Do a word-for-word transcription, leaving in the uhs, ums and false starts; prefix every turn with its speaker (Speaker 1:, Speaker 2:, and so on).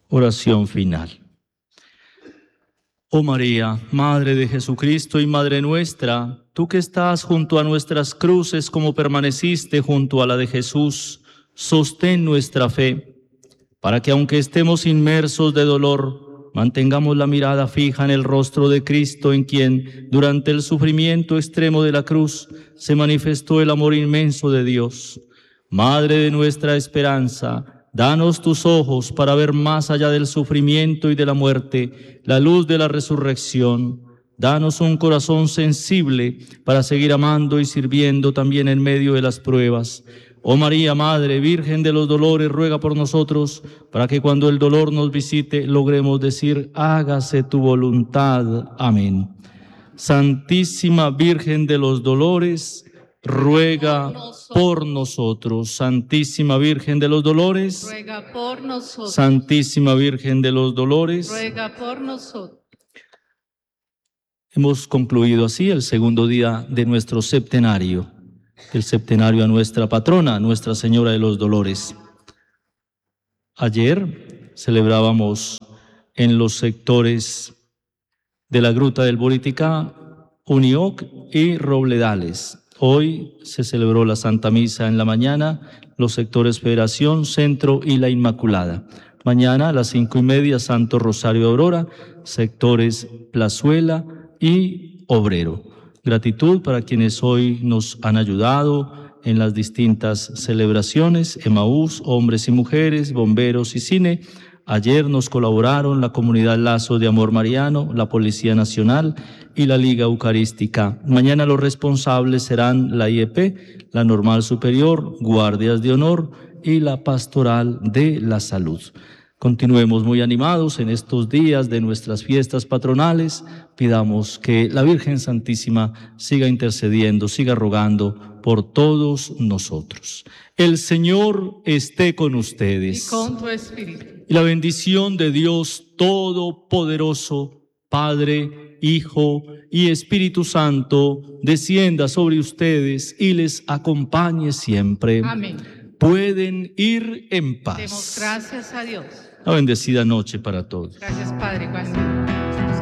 Speaker 1: Oración final. Oh María, Madre de Jesucristo y Madre nuestra, tú que estás junto a nuestras cruces como permaneciste junto a la de Jesús, sostén nuestra fe, para que aunque estemos inmersos de dolor, mantengamos la mirada fija en el rostro de Cristo, en quien, durante el sufrimiento extremo de la cruz, se manifestó el amor inmenso de Dios. Madre de nuestra esperanza, danos tus ojos para ver más allá del sufrimiento y de la muerte, la luz de la resurrección. Danos un corazón sensible para seguir amando y sirviendo también en medio de las pruebas. Oh María, Madre, Virgen de los Dolores, ruega por nosotros, para que cuando el dolor nos visite, logremos decir, hágase tu voluntad. Amén. Santísima Virgen de los Dolores, ruega por nosotros. Santísima Virgen de los Dolores,
Speaker 2: ruega por nosotros.
Speaker 1: Santísima Virgen de los Dolores,
Speaker 2: ruega por nosotros.
Speaker 1: Hemos concluido así el segundo día de nuestro septenario, el septenario a nuestra patrona, Nuestra Señora de los Dolores. Ayer celebrábamos en los sectores de la Gruta del Buriticá, Unioc y Robledales. Hoy se celebró la Santa Misa en la mañana, los sectores Federación, Centro y La Inmaculada. Mañana a las cinco y media, Santo Rosario de Aurora, sectores Plazuela y Obrero. Gratitud para quienes hoy nos han ayudado en las distintas celebraciones, Emaús, hombres y mujeres, bomberos y cine. Ayer nos colaboraron la Comunidad Lazo de Amor Mariano, la Policía Nacional y la Liga Eucarística. Mañana los responsables serán la I E P, la Normal Superior, Guardias de Honor y la Pastoral de la Salud. Continuemos muy animados en estos días de nuestras fiestas patronales. Pidamos que la Virgen Santísima siga intercediendo, siga rogando por todos nosotros. El Señor esté con ustedes.
Speaker 2: Y con tu espíritu.
Speaker 1: Y la bendición de Dios Todopoderoso, Padre, Hijo y Espíritu Santo, descienda sobre ustedes y les acompañe siempre.
Speaker 2: Amén.
Speaker 1: Pueden ir en paz.
Speaker 2: Demos gracias a Dios.
Speaker 1: Una bendecida noche para todos.
Speaker 2: Gracias, Padre. Igualmente.